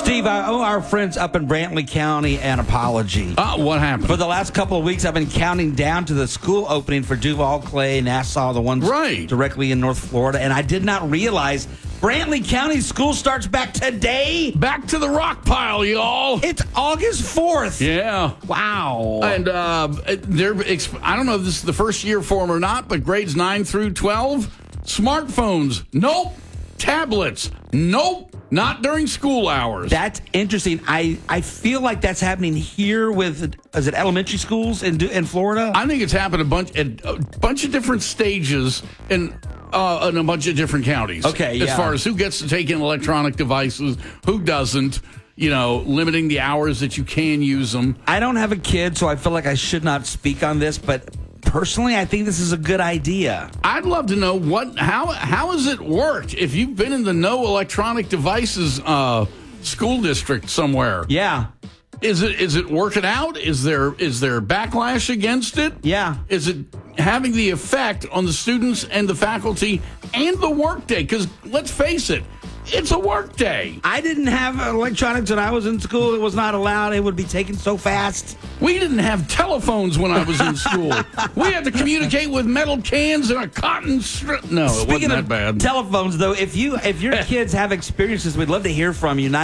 Steve, I owe our friends up in Brantley County an apology. What happened? For the last couple of weeks, I've been counting down to the school opening for Duval, Clay, Nassau, the ones directly in North Florida, and I did not realize Brantley County school starts back today. Back to the rock pile, y'all. It's August 4th. Yeah. Wow. And I don't know if this is the first year for them or not, but grades 9 through 12, smartphones, nope. Tablets, nope. Not during school hours. That's interesting. I feel like that's happening here with, is it elementary schools in Florida? I think it's happened at a bunch of different stages in a bunch of different counties. Okay, As far as who gets to take in electronic devices, who doesn't, limiting the hours that you can use them. I don't have a kid, so I feel like I should not speak on this, but personally, I think this is a good idea. I'd love to know how has it worked if you've been in the no electronic devices school district somewhere. Yeah. Is it working out? Is there backlash against it? Yeah. Is it having the effect on the students and the faculty and the workday? Because let's face it, it's a work day. I didn't have electronics when I was in school. It was not allowed. It would be taken so fast. We didn't have telephones when I was in school. We had to communicate with metal cans and a cotton strip. No, it wasn't that bad. Telephones, though, if your kids have experiences, we'd love to hear from you.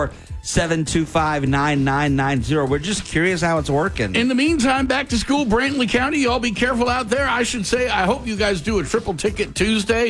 904-725-9990. We're just curious how it's working. In the meantime, back to school, Brantley County. Y'all be careful out there. I should say, I hope you guys do a triple ticket Tuesday.